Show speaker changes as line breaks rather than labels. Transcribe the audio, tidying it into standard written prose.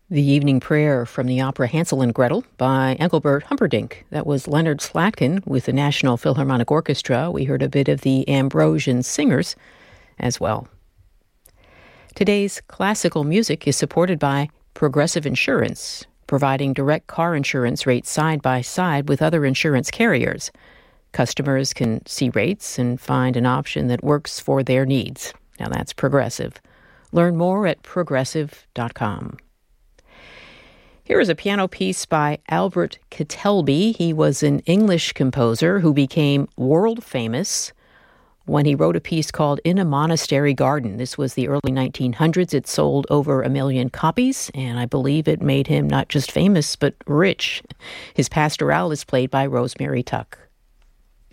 The evening prayer from the opera Hansel and Gretel by Engelbert Humperdinck. That was Leonard Slatkin with the National Philharmonic Orchestra. We heard a bit of the Ambrosian Singers as well. Today's classical music is supported by Progressive Insurance, providing direct car insurance rates side by side with other insurance carriers. Customers can see rates and find an option that works for their needs. Now that's Progressive. Learn more at progressive.com. Here is a piano piece by Albert Kettelby. He was an English composer who became world famous when he wrote a piece called In a Monastery Garden. This was the early 1900s. It sold over 1 million copies, and I believe it made him not just famous, but rich. His pastorale is played by Rosemary Tuck.